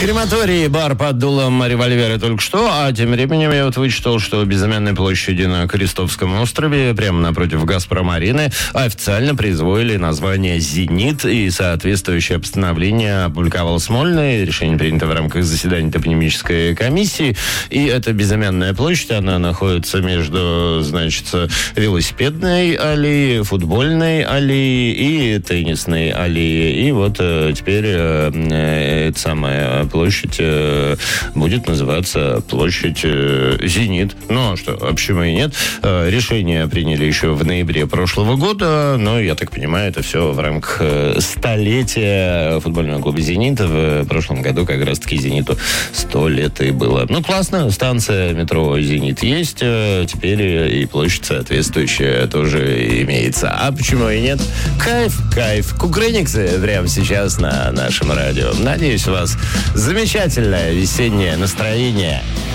Крематорий, бар под дулом револьвера только что, а тем временем я вот вычитал, что безымянной площади на Крестовском острове, прямо напротив Газпром-арены, официально присвоили название «Зенит», и соответствующее постановление опубликовал Смольный. Решение принято в рамках заседания топонимической комиссии, и эта безымянная площадь, она находится между, значит, велосипедной аллеей, футбольной аллеей и теннисной аллеей. И вот теперь эта самая площадь будет называться площадь «Зенит». Ну, а что, почему и нет? Решение приняли еще в ноябре прошлого года, но, я так понимаю, это все в рамках столетия футбольного клуба «Зенит». В прошлом году как раз-таки «Зениту» 100 лет и было. Ну, классно, станция метро «Зенит» есть, теперь и площадь соответствующая тоже имеется. А почему и нет? Кайф. Кукрыниксы прямо сейчас на нашем радио. Надеюсь, у вас замечательное весеннее настроение.